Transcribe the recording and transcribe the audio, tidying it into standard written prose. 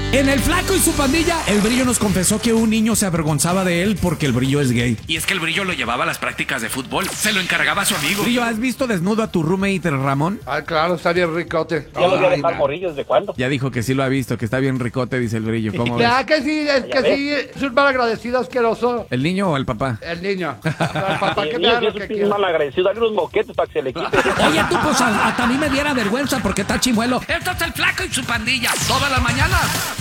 En El Flaco y su pandilla, el Brillo nos confesó que un niño se avergonzaba de él porque el Brillo es gay. Y es que el Brillo lo llevaba a las prácticas de fútbol. Se lo encargaba a su amigo. Brillo, ¿has visto desnudo a tu roommate, el Ramón? Ah, claro, está bien ricote. Ya lo voy a dejar morir, ¿desde cuándo? Ya dijo que sí lo ha visto, que está bien ricote, dice el Brillo. ¿Cómo ves? Ya que sí, es que sí, es un mal agradecido asqueroso. ¿El niño o el papá? El niño. El papá Y que el me niño haga lo sí que es un quiera. mal agradecido, dale unos moquetes para que se le quite. Oye, tú, pues hasta a mí me diera vergüenza porque está chimuelo. Esto es El Flaco y su pandilla. Todas las mañanas.